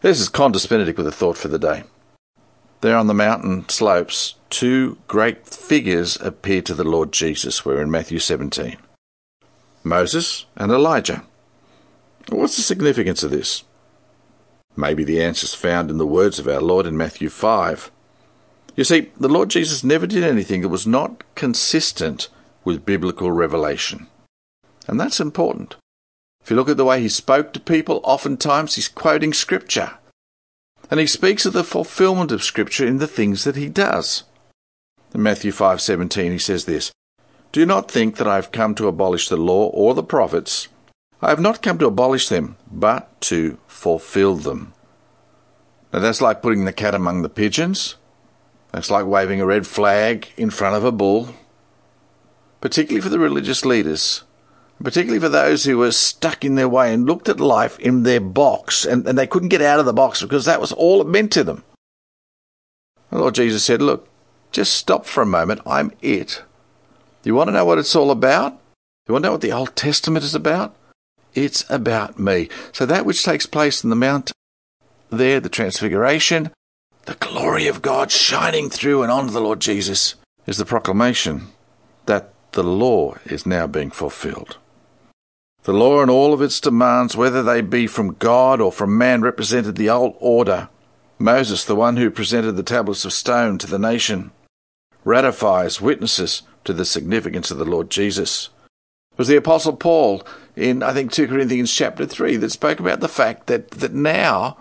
This is Qantas Benedict with a thought for the day. There on the mountain slopes, two great figures appear to the Lord Jesus. We're in Matthew 17. Moses and Elijah. What's the significance of this? Maybe the answer's found in the words of our Lord in Matthew 5. You see, the Lord Jesus never did anything that was not consistent with biblical revelation. And that's important. If you look at the way he spoke to people, oftentimes he's quoting Scripture. And he speaks of the fulfillment of Scripture in the things that he does. In Matthew 5:17 he says this, "Do not think that I have come to abolish the law or the prophets. I have not come to abolish them, but to fulfill them." Now that's like putting the cat among the pigeons. That's like waving a red flag in front of a bull. Particularly for the religious leaders. Particularly for those who were stuck in their way and looked at life in their box, and they couldn't get out of the box because that was all it meant to them. The Lord Jesus said, look, just stop for a moment. I'm it. You want to know what it's all about? You want to know what the Old Testament is about? It's about me. So that which takes place in the mount there, the transfiguration, the glory of God shining through and onto the Lord Jesus, is the proclamation that the law is now being fulfilled. The law and all of its demands, whether they be from God or from man, represented the old order. Moses, the one who presented the tablets of stone to the nation, ratifies witnesses to the significance of the Lord Jesus. It was the Apostle Paul in, I think, 2 Corinthians chapter 3 that spoke about the fact that now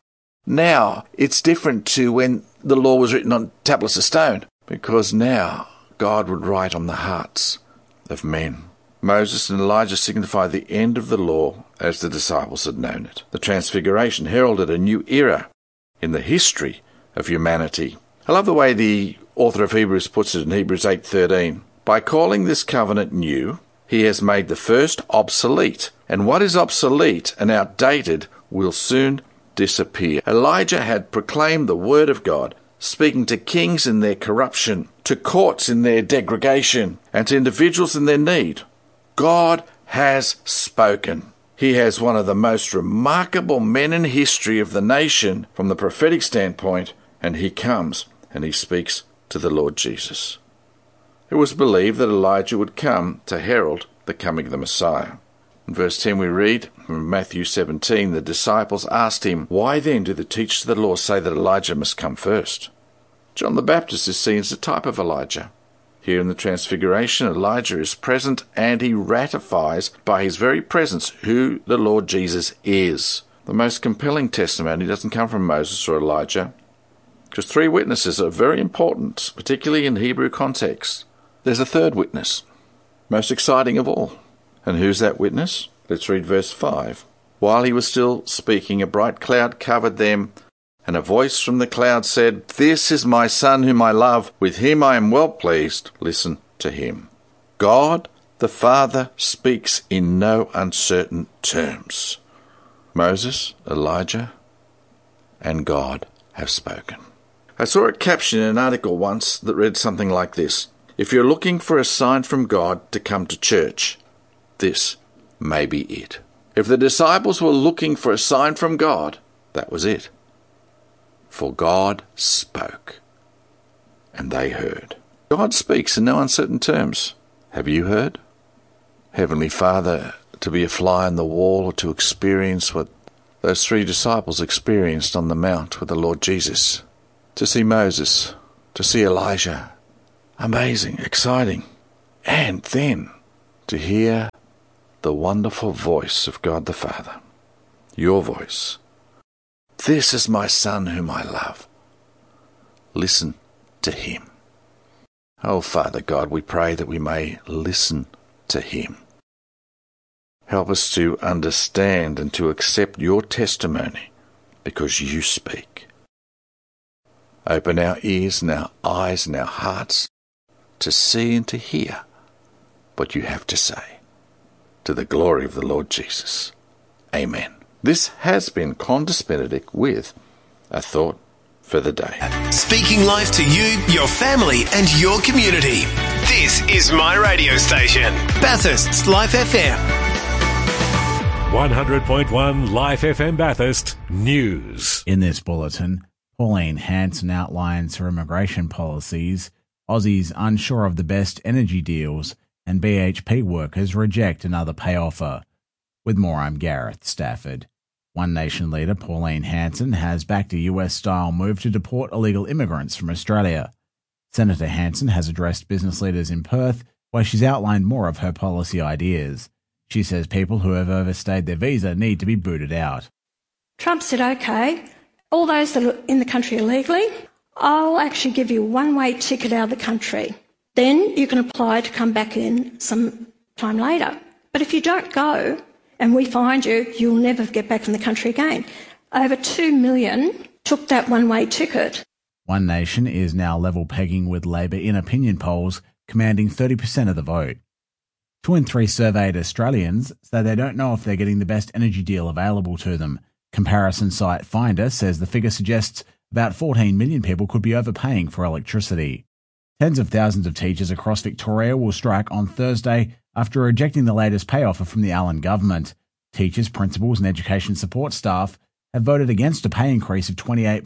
it's different to when the law was written on tablets of stone, because now God would write on the hearts of men. Moses and Elijah signify the end of the law as the disciples had known it. The Transfiguration heralded a new era in the history of humanity. I love the way the author of Hebrews puts it in Hebrews 8:13. By calling this covenant new, he has made the first obsolete, and what is obsolete and outdated will soon disappear. Elijah had proclaimed the word of God, speaking to kings in their corruption, to courts in their degradation, and to individuals in their need. God has spoken. He has one of the most remarkable men in history of the nation from the prophetic standpoint, and he comes and he speaks to the Lord Jesus. It was believed that Elijah would come to herald the coming of the Messiah. In verse 10 we read from Matthew 17, the disciples asked him, "Why then do the teachers of the law say that Elijah must come first?" John the Baptist is seen as a type of Elijah. Here in the Transfiguration, Elijah is present and he ratifies by his very presence who the Lord Jesus is. The most compelling testimony doesn't come from Moses or Elijah, because 3 witnesses are very important, particularly in Hebrew context. There's a third witness, most exciting of all. And who's that witness? Let's read verse 5. While he was still speaking, a bright cloud covered them, and a voice from the cloud said, "This is my Son whom I love. With him I am well pleased. Listen to him." God the Father speaks in no uncertain terms. Moses, Elijah, and God have spoken. I saw a caption in an article once that read something like this: if you're looking for a sign from God to come to church, this may be it. If the disciples were looking for a sign from God, that was it. For God spoke, and they heard. God speaks in no uncertain terms. Have you heard? Heavenly Father, to be a fly on the wall or to experience what those 3 disciples experienced on the mount with the Lord Jesus. To see Moses, to see Elijah. Amazing, exciting. And then to hear the wonderful voice of God the Father. Your voice. This is my Son whom I love. Listen to him. Oh, Father God, we pray that we may listen to him. Help us to understand and to accept your testimony because you speak. Open our ears and our eyes and our hearts to see and to hear what you have to say, to the glory of the Lord Jesus. Amen. This has been Qantas Benedict with a thought for the day. Speaking life to you, your family and your community. This is my radio station, Bathurst's Life FM. 100.1 Life FM Bathurst News. In this bulletin, Pauline Hanson outlines her immigration policies, Aussies unsure of the best energy deals, and BHP workers reject another pay offer. With more, I'm Gareth Stafford. One Nation leader Pauline Hanson has backed a US-style move to deport illegal immigrants from Australia. Senator Hanson has addressed business leaders in Perth, where she's outlined more of her policy ideas. She says people who have overstayed their visa need to be booted out. Trump said, OK, all those that are in the country illegally, I'll actually give you a one-way ticket out of the country. Then you can apply to come back in some time later. But if you don't go and we find you, you'll never get back in the country again. Over 2 million took that one-way ticket. One Nation is now level pegging with Labor in opinion polls, commanding 30% of the vote. 2 in 3 surveyed Australians say they don't know if they're getting the best energy deal available to them. Comparison site Finder says the figure suggests about 14 million people could be overpaying for electricity. Tens of thousands of teachers across Victoria will strike on Thursday after rejecting the latest pay offer from the Allen government. Teachers, principals and education support staff have voted against a pay increase of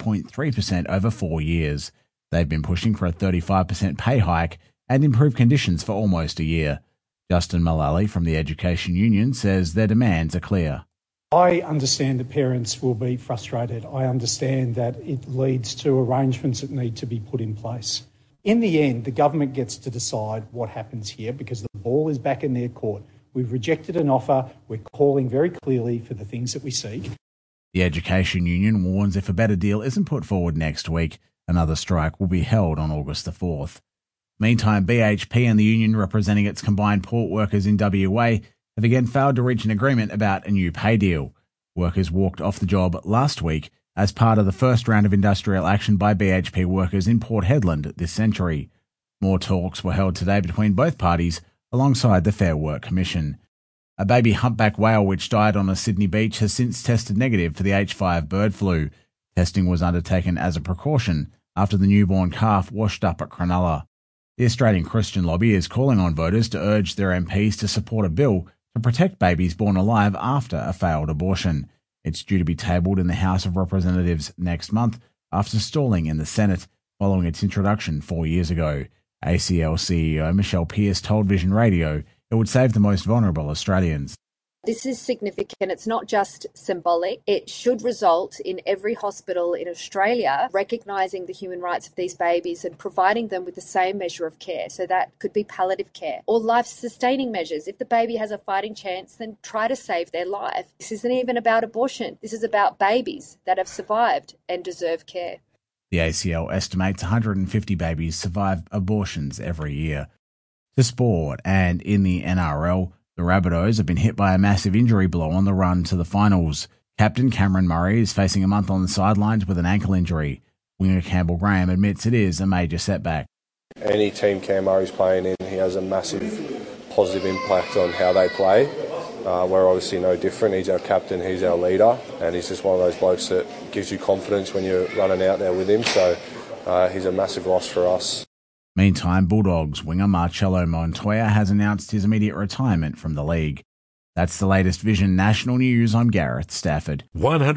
28.3% over 4 years. They've been pushing for a 35% pay hike and improved conditions for almost a year. Justin Mullally from the Education Union says their demands are clear. I understand that parents will be frustrated. I understand that it leads to arrangements that need to be put in place. In the end, the government gets to decide what happens here because the ball is back in their court. We've rejected an offer. We're calling very clearly for the things that we seek. The Education Union warns if a better deal isn't put forward next week, another strike will be held on August the 4th. Meantime, BHP and the union representing its combined port workers in WA have again failed to reach an agreement about a new pay deal. Workers walked off the job last week as part of the first round of industrial action by BHP workers in Port Hedland this century. More talks were held today between both parties alongside the Fair Work Commission. A baby humpback whale which died on a Sydney beach has since tested negative for the H5 bird flu. Testing was undertaken as a precaution after the newborn calf washed up at Cronulla. The Australian Christian Lobby is calling on voters to urge their MPs to support a bill to protect babies born alive after a failed abortion. It's due to be tabled in the House of Representatives next month after stalling in the Senate following its introduction 4 years ago. ACL CEO Michelle Pearce told Vision Radio it would save the most vulnerable Australians. This is significant. It's not just symbolic. It should result in every hospital in Australia recognising the human rights of these babies and providing them with the same measure of care. So that could be palliative care or life-sustaining measures. If the baby has a fighting chance, then try to save their life. This isn't even about abortion. This is about babies that have survived and deserve care. The ACL estimates 150 babies survive abortions every year. To sport, and in the NRL, the Rabbitohs have been hit by a massive injury blow on the run to the finals. Captain Cameron Murray is facing a month on the sidelines with an ankle injury. Winger Campbell Graham admits it is a major setback. Any team Cam Murray's playing in, he has a massive positive impact on how they play. We're obviously no different. He's our captain, he's our leader, and he's just one of those blokes that gives you confidence when you're running out there with him. So he's a massive loss for us. Meantime, Bulldogs winger Marcelo Montoya has announced his immediate retirement from the league. That's the latest Vision National News. I'm Gareth Stafford.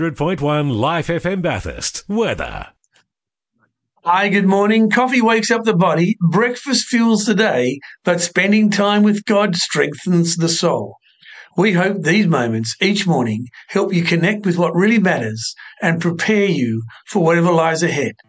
100.1 Life FM Bathurst. Weather. Hi, good morning. Coffee wakes up the body, breakfast fuels the day, but spending time with God strengthens the soul. We hope these moments each morning help you connect with what really matters and prepare you for whatever lies ahead.